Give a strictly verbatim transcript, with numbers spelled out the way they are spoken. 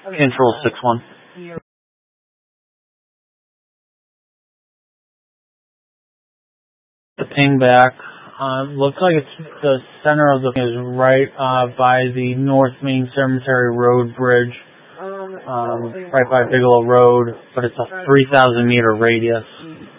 Control six one. The ping back. Uh, looks like it's the center of the is right uh, by the North Main Cemetery Road bridge, um, right by Bigelow Road, but it's a three thousand meter radius.